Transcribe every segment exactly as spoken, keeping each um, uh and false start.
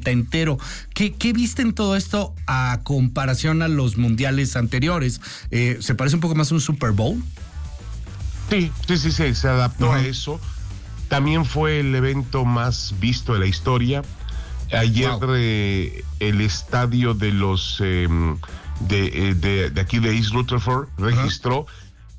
planeta entero. ¿Qué, qué viste en todo esto a comparación a los mundiales anteriores? Eh, ¿Se parece un poco más a un Super Bowl? Sí, sí, sí, sí, se adaptó uh-huh. a eso. También fue el evento más visto de la historia. Ayer wow. eh, el estadio de los eh, de, de, de aquí de East Rutherford registró uh-huh.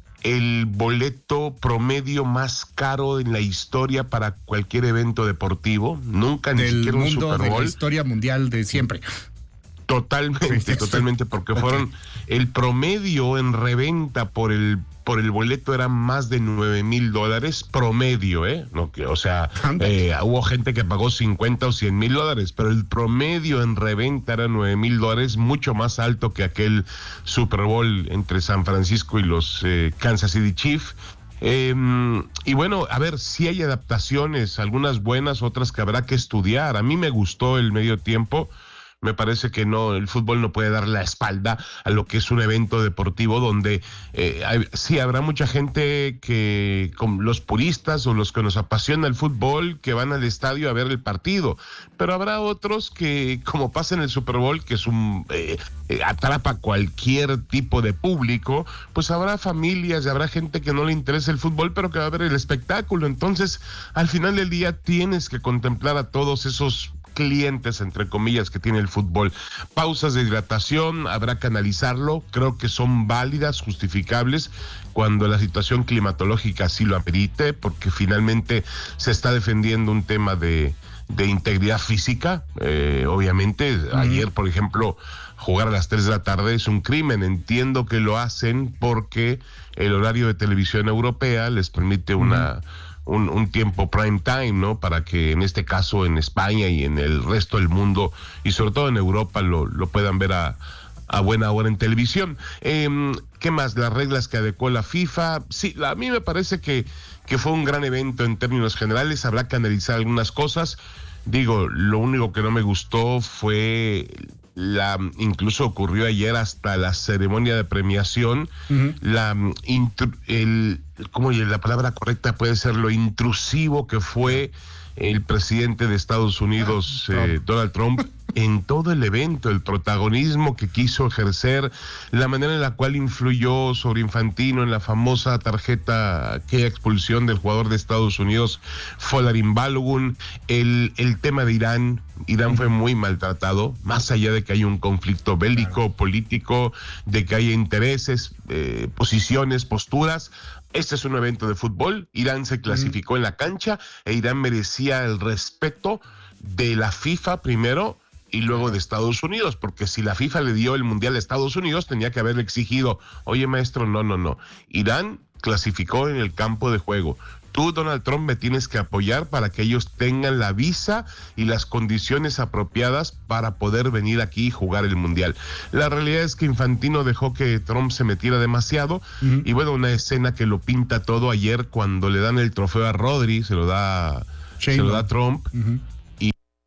el boleto promedio más caro en la historia para cualquier evento deportivo. Nunca ni Del siquiera un mundo, Super Bowl. De la historia mundial de siempre. Totalmente, sí, totalmente, porque okay. fueron el promedio en reventa por el por el boleto eran más de nueve mil dólares promedio, ¿eh? No, que, o sea, eh, hubo gente que pagó cincuenta o cien mil dólares, pero el promedio en reventa era nueve mil dólares, mucho más alto que aquel Super Bowl entre San Francisco y los eh, Kansas City Chiefs. Eh, y bueno, a ver, si hay adaptaciones, algunas buenas, otras que habrá que estudiar. A mí me gustó el medio tiempo. Me parece que no, el fútbol no puede dar la espalda a lo que es un evento deportivo donde eh, hay, sí habrá mucha gente que, como los puristas o los que nos apasiona el fútbol, que van al estadio a ver el partido, pero habrá otros que, como pasa en el Super Bowl, que es un eh, eh, atrapa cualquier tipo de público, pues habrá familias y habrá gente que no le interesa el fútbol, pero que va a ver el espectáculo. Entonces, al final del día tienes que contemplar a todos esos clientes, entre comillas, que tiene el fútbol. Pausas de hidratación, habrá que analizarlo, creo que son válidas, justificables, cuando la situación climatológica así lo amerite, porque finalmente se está defendiendo un tema de, de integridad física. Eh, obviamente, mm. ayer, por ejemplo, jugar a las tres de la tarde es un crimen. Entiendo que lo hacen porque el horario de televisión europea les permite una... Mm. Un, un tiempo prime time, ¿no? Para que en este caso en España y en el resto del mundo y sobre todo en Europa lo, lo puedan ver a, a buena hora en televisión. Eh, ¿Qué más? Las reglas que adecuó la FIFA. Sí, a mí me parece que, que fue un gran evento en términos generales. Habrá que analizar algunas cosas. Digo, lo único que no me gustó fue... La, incluso ocurrió ayer hasta la ceremonia de premiación, uh-huh. la intru, el, ¿cómo la palabra correcta puede ser? Lo intrusivo que fue el presidente de Estados Unidos, ah, eh, Donald Trump, en todo el evento, el protagonismo que quiso ejercer, la manera en la cual influyó sobre Infantino en la famosa tarjeta, aquella expulsión del jugador de Estados Unidos, Folarin Balogun, el, el tema de Irán. Irán fue muy maltratado, más allá de que hay un conflicto bélico, político, de que haya intereses, eh, posiciones, posturas. Este es un evento de fútbol. Irán se clasificó mm. en la cancha e Irán merecía el respeto de la FIFA primero y luego de Estados Unidos, porque si la FIFA le dio el Mundial a Estados Unidos, tenía que haberle exigido, oye maestro, no, no, no. Irán clasificó en el campo de juego. Tú, Donald Trump, me tienes que apoyar para que ellos tengan la visa y las condiciones apropiadas para poder venir aquí y jugar el Mundial. La realidad es que Infantino dejó que Trump se metiera demasiado, uh-huh. y bueno, una escena que lo pinta todo ayer cuando le dan el trofeo a Rodri, se lo da, se lo da Trump, uh-huh. y,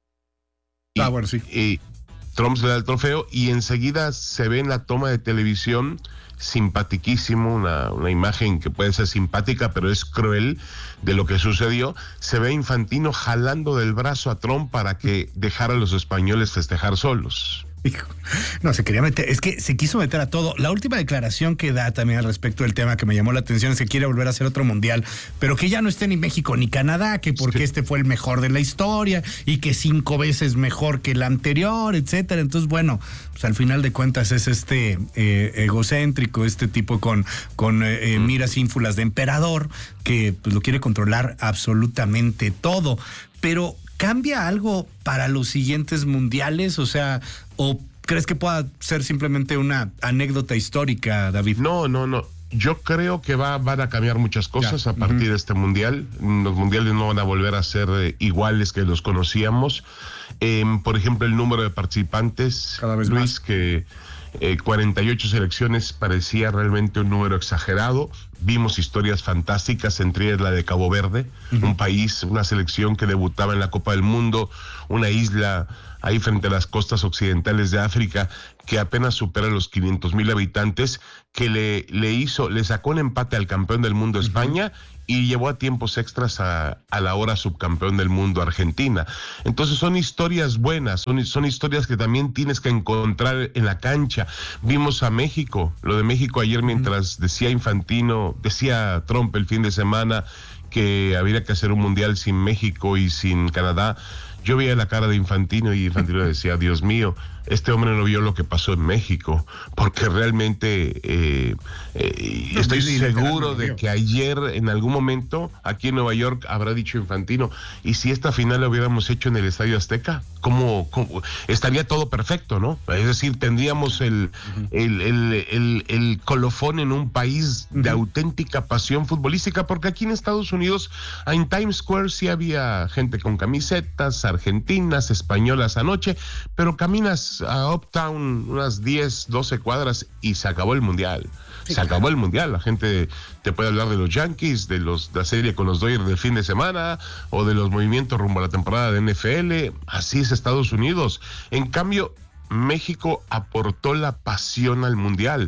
y, ah, bueno, sí. y Trump se le da el trofeo y enseguida se ve en la toma de televisión simpatiquísimo, una, una imagen que puede ser simpática, pero es cruel de lo que sucedió. Se ve Infantino jalando del brazo a Trump para que dejara a los españoles festejar solos. No, se quería meter, es que se quiso meter a todo. La última declaración que da también al respecto del tema que me llamó la atención es que quiere volver a hacer otro mundial, pero que ya no esté ni México ni Canadá, que porque sí. este fue el mejor de la historia y que cinco veces mejor que el anterior, etcétera. Entonces, bueno, pues al final de cuentas es este eh, egocéntrico, este tipo con, con eh, mm. miras ínfulas de emperador, que pues lo quiere controlar absolutamente todo. Pero ¿cambia algo para los siguientes mundiales? O sea, ¿o crees que pueda ser simplemente una anécdota histórica, David? No, no, no. Yo creo que va, van a cambiar muchas cosas ya. a partir uh-huh. de este mundial. Los mundiales no van a volver a ser eh, iguales que los conocíamos. Eh, por ejemplo, el número de participantes, cada vez Luis, más. que eh, cuarenta y ocho selecciones parecía realmente un número exagerado. Vimos historias fantásticas, entre ellas la de Cabo Verde, uh-huh. un país, una selección que debutaba en la Copa del Mundo, una isla ahí frente a las costas occidentales de África, que apenas supera los quinientos mil habitantes, que le, le hizo, le sacó un empate al campeón del mundo, España, uh-huh. y llevó a tiempos extras a, a la hora subcampeón del mundo Argentina. Entonces son historias buenas, son, son historias que también tienes que encontrar en la cancha. Vimos a México, lo de México ayer mientras decía Infantino, decía Trump el fin de semana que habría que hacer un mundial sin México y sin Canadá. Yo veía la cara de Infantino y Infantino decía, Dios mío, este hombre no vio lo que pasó en México, porque realmente eh, eh, no, estoy seguro de que ayer en algún momento aquí en Nueva York habrá dicho Infantino, y si esta final la hubiéramos hecho en el Estadio Azteca, ¿cómo, cómo? Estaría todo perfecto, ¿no? Es decir, tendríamos el, uh-huh. el, el, el, el colofón en un país uh-huh. de auténtica pasión futbolística, porque aquí en Estados Unidos, en Times Square sí había gente con camisetas argentinas, españolas anoche, pero caminas a Uptown unas diez, doce cuadras y se acabó el mundial. Sí, se acabó el mundial. La gente te puede hablar de los Yankees, de los de la serie con los Dodgers del fin de semana o de los movimientos rumbo a la temporada de N F L. Así es Estados Unidos. En cambio, México aportó la pasión al mundial.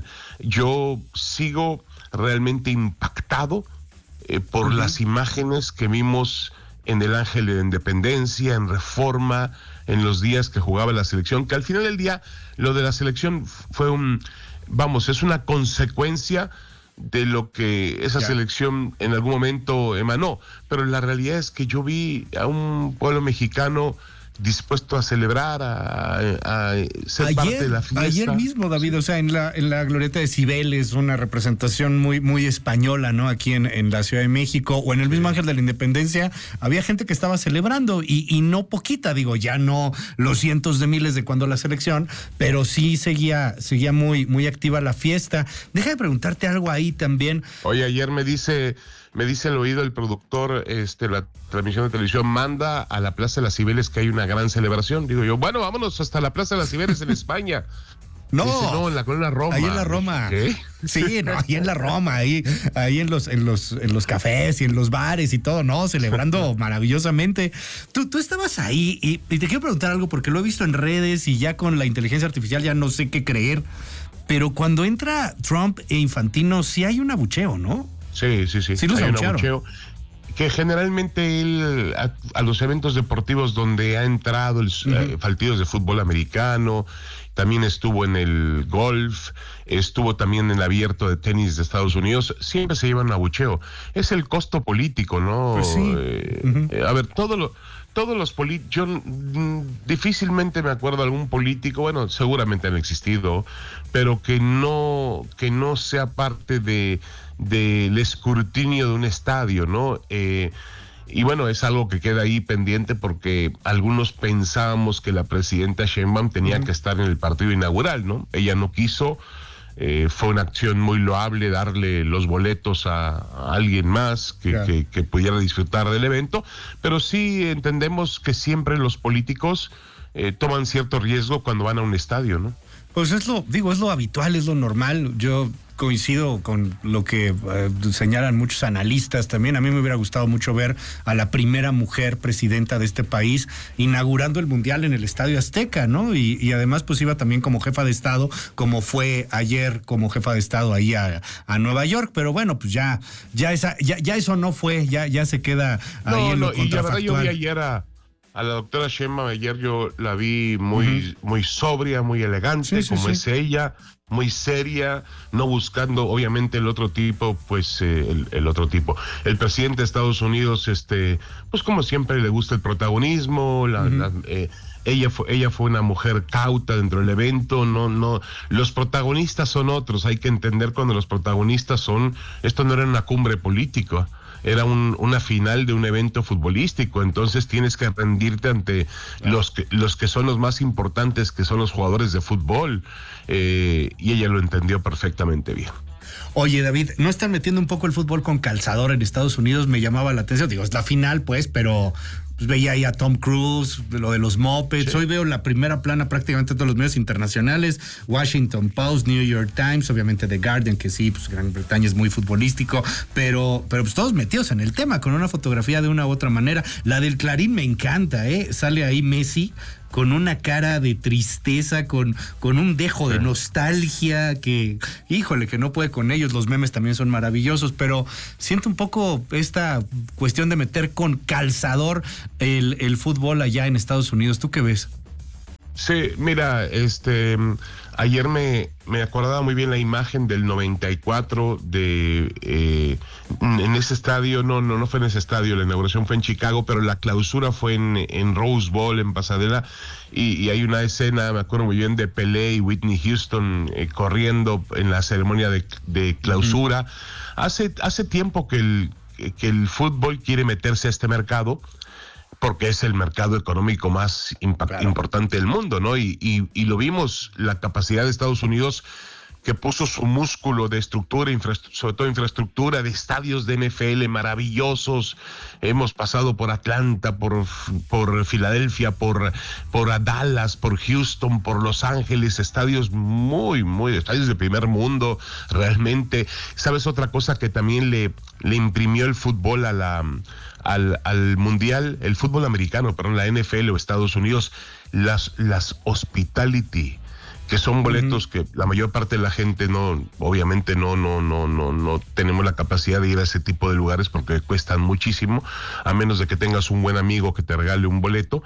Yo sigo realmente impactado eh, por uh-huh. las imágenes que vimos en el Ángel de la Independencia, en Reforma, en los días que jugaba la selección, que al final del día lo de la selección fue un, vamos, es una consecuencia de lo que esa ya. selección en algún momento emanó, pero la realidad es que yo vi a un pueblo mexicano dispuesto a celebrar, a, a ser ayer, parte de la fiesta. Ayer mismo, David, o sea, en la en la glorieta de Cibeles, una representación muy muy española, ¿no? Aquí en, en la Ciudad de México, o en el mismo Ángel de la Independencia, había gente que estaba celebrando, y, y no poquita, digo, ya no los cientos de miles de cuando la selección, pero sí seguía, seguía muy, muy activa la fiesta. Deja de preguntarte algo ahí también. Oye, ayer me dice... Me dice el oído el productor, este, la transmisión de televisión, manda a la Plaza de las Cibeles que hay una gran celebración. Digo yo, bueno, vámonos hasta la Plaza de las Cibeles en España. No, dice, no, en la colonia Roma. Ahí en la Roma. ¿Qué? Sí, no, ahí en la Roma, ahí, ahí en los, en los, en los cafés y en los bares y todo, ¿no? Celebrando maravillosamente. Tú, tú estabas ahí y, y te quiero preguntar algo porque lo he visto en redes y ya con la inteligencia artificial ya no sé qué creer. Pero cuando entra Trump e Infantino, sí hay un abucheo, ¿no? Sí, sí, sí. Sí los hay abuchearon. Un abucheo que generalmente él, a, a los eventos deportivos donde ha entrado, el, uh-huh. eh, partidos de fútbol americano, también estuvo en el golf, estuvo también en el abierto de tenis de Estados Unidos, siempre se lleva un abucheo. Es el costo político, ¿no? Pues sí. Eh, uh-huh. eh, a ver, todo lo... Todos los políticos, yo mm, difícilmente me acuerdo de algún político, bueno, seguramente han existido, pero que no, que no sea parte de del escrutinio de un estadio, ¿no? Eh, y bueno, es algo que queda ahí pendiente porque algunos pensábamos que la presidenta Sheinbaum tenía uh-huh. que estar en el partido inaugural, ¿no? Ella no quiso. Eh, fue una acción muy loable darle los boletos a, a alguien más que, claro. que, que pudiera disfrutar del evento, pero sí entendemos que siempre los políticos eh, toman cierto riesgo cuando van a un estadio, ¿no? Pues es lo, digo, es lo habitual, es lo normal. Yo coincido con lo que eh, señalan muchos analistas también. A mí me hubiera gustado mucho ver a la primera mujer presidenta de este país inaugurando el Mundial en el Estadio Azteca, ¿no? Y, y además pues iba también como jefa de Estado, como fue ayer como jefa de Estado ahí a, a Nueva York, pero bueno, pues ya ya esa ya, ya eso no fue, ya ya se queda ahí no, en no, lo contrafactual. Y la verdad yo vi ayer a A la doctora Sheinbaum, ayer yo la vi muy, uh-huh. muy sobria, muy elegante, sí, como sí, es sí. ella, muy seria, no buscando obviamente el otro tipo, pues eh, el, el otro tipo. El presidente de Estados Unidos, este, pues como siempre le gusta el protagonismo, la, uh-huh. la, eh, ella fue, ella fue una mujer cauta dentro del evento, no, no, los protagonistas son otros, hay que entender cuando los protagonistas son, esto no era una cumbre política. Era un, una final de un evento futbolístico, entonces tienes que rendirte ante claro. los, que, los que son los más importantes, que son los jugadores de fútbol, eh, y ella lo entendió perfectamente bien. Oye, David, ¿no están metiendo un poco el fútbol con calzador en Estados Unidos? Me llamaba la atención, digo, es la final, pues, pero pues, veía ahí a Tom Cruise, lo de los mopeds. Sí. Hoy veo la primera plana prácticamente de todos los medios internacionales, Washington Post, New York Times, obviamente The Guardian, que sí, pues Gran Bretaña es muy futbolístico, pero, pero pues todos metidos en el tema, con una fotografía de una u otra manera. La del Clarín me encanta, ¿eh? Sale ahí Messi con una cara de tristeza, con, con un dejo de nostalgia que, híjole, que no puede con ellos. Los memes también son maravillosos, pero siento un poco esta cuestión de meter con calzador el, el fútbol allá en Estados Unidos. ¿Tú qué ves? Sí, mira, este, ayer me, me acordaba muy bien la imagen del noventa y cuatro de, eh, en ese estadio, no, no, no fue en ese estadio, la inauguración fue en Chicago, pero la clausura fue en, en Rose Bowl, en Pasadena, y, y hay una escena, me acuerdo muy bien, de Pelé y Whitney Houston eh, corriendo en la ceremonia de, de clausura. Uh-huh. Hace, hace tiempo que el, que el fútbol quiere meterse a este mercado, porque es el mercado económico más impact- claro. importante del mundo, ¿no? Y, y, y lo vimos, la capacidad de Estados Unidos, que puso su músculo de estructura, infra- sobre todo infraestructura, de estadios de N F L maravillosos. Hemos pasado por Atlanta, por, por Filadelfia, por, por Dallas, por Houston, por Los Ángeles, estadios muy, muy, estadios de primer mundo, realmente. ¿Sabes otra cosa que también le, le imprimió el fútbol a la... Al, al mundial, el fútbol americano, perdón, la N F L o Estados Unidos, las, las hospitality, que son boletos uh-huh. que la mayor parte de la gente no, obviamente no, no, no, no, no tenemos la capacidad de ir a ese tipo de lugares porque cuestan muchísimo, a menos de que tengas un buen amigo que te regale un boleto,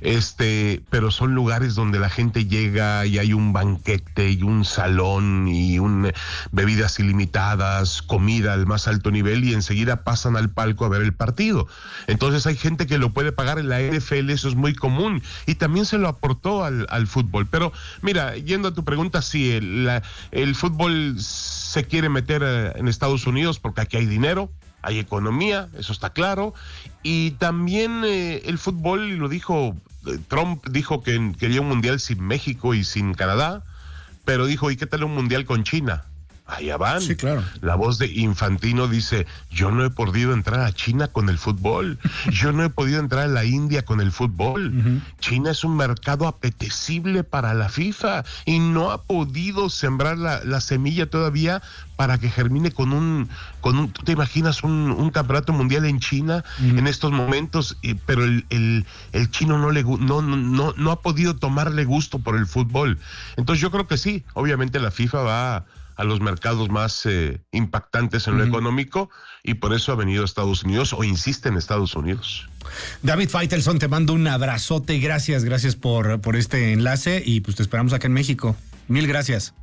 este, pero son lugares donde la gente llega y hay un banquete y un salón y un, bebidas ilimitadas, comida al más alto nivel y enseguida pasan al palco a ver el partido. Entonces hay gente que lo puede pagar en la N F L, eso es muy común y también se lo aportó al, al fútbol. Pero mira, yendo a tu pregunta, sí, el, la, el fútbol se quiere meter en Estados Unidos porque aquí hay dinero, hay economía, eso está claro, y también eh, el fútbol, y lo dijo eh, Trump, dijo que quería un mundial sin México y sin Canadá, pero dijo, ¿y qué tal un mundial con China? Allá van. Sí, claro. La voz de Infantino dice, yo no he podido entrar a China con el fútbol, yo no he podido entrar a la India con el fútbol. Uh-huh. China es un mercado apetecible para la FIFA y no ha podido sembrar la, la semilla todavía para que germine con un, con un, ¿tú te imaginas un, un campeonato mundial en China uh-huh. en estos momentos? Y, pero el, el, el chino no, le, no, no, no ha podido tomarle gusto por el fútbol. Entonces yo creo que sí, obviamente la FIFA va a, a los mercados más eh, impactantes en uh-huh. lo económico y por eso ha venido a Estados Unidos o insiste en Estados Unidos. David Faitelson, te mando un abrazote, gracias, gracias por, por este enlace y pues te esperamos acá en México. Mil gracias.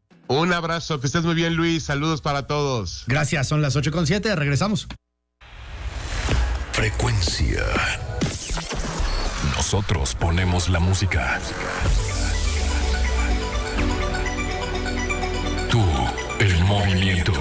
Un abrazo, que estés muy bien, Luis, saludos para todos. Gracias, son las ocho con siete, regresamos. Frecuencia. Nosotros ponemos la música. Tú, el movimiento.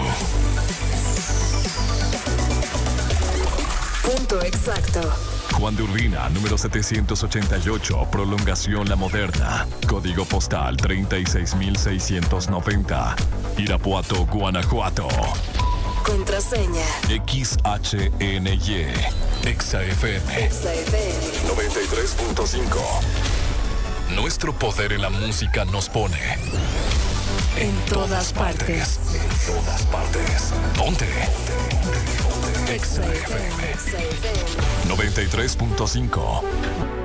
Punto exacto. Juan de Urbina, número setecientos ochenta y ocho, prolongación La Moderna. Código postal treinta y seis mil seiscientos noventa. Irapuato, Guanajuato. Contraseña X H N Y. Exa F M. Exa F M noventa y tres punto cinco. Nuestro poder en la música nos pone en todas partes. En todas partes. Ponte. Exa F M noventa y tres punto cinco.